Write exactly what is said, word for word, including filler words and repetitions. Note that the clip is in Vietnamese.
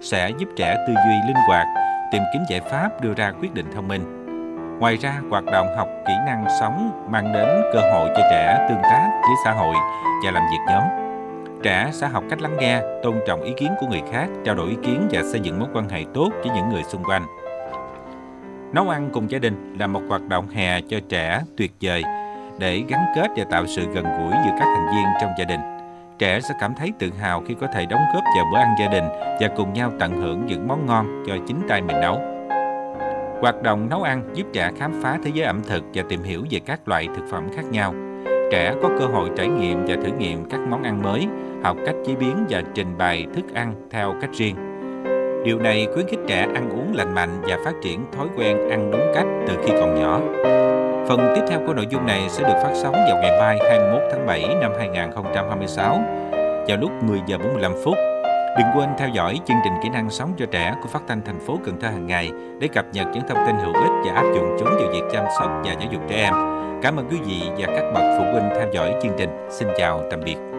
sẽ giúp trẻ tư duy linh hoạt, tìm kiếm giải pháp, đưa ra quyết định thông minh. Ngoài ra, hoạt động học kỹ năng sống mang đến cơ hội cho trẻ tương tác với xã hội và làm việc nhóm. Trẻ sẽ học cách lắng nghe, tôn trọng ý kiến của người khác, trao đổi ý kiến và xây dựng mối quan hệ tốt với những người xung quanh. Nấu ăn cùng gia đình là một hoạt động hè cho trẻ tuyệt vời để gắn kết và tạo sự gần gũi giữa các thành viên trong gia đình. Trẻ sẽ cảm thấy tự hào khi có thể đóng góp vào bữa ăn gia đình và cùng nhau tận hưởng những món ngon do chính tay mình nấu. Hoạt động nấu ăn giúp trẻ khám phá thế giới ẩm thực và tìm hiểu về các loại thực phẩm khác nhau. Trẻ có cơ hội trải nghiệm và thử nghiệm các món ăn mới, học cách chế biến và trình bày thức ăn theo cách riêng. Điều này khuyến khích trẻ ăn uống lành mạnh và phát triển thói quen ăn đúng cách từ khi còn nhỏ. Phần tiếp theo của nội dung này sẽ được phát sóng vào ngày mai hai mươi mốt tháng bảy năm hai nghìn không trăm hai mươi sáu vào lúc mười giờ bốn mươi lăm phút. Đừng quên theo dõi chương trình kỹ năng sống cho trẻ của Phát thanh thành phố Cần Thơ hàng ngày để cập nhật những thông tin hữu ích và áp dụng chúng vào việc chăm sóc và giáo dục trẻ em. Cảm ơn quý vị và các bậc phụ huynh theo dõi chương trình. Xin chào tạm biệt.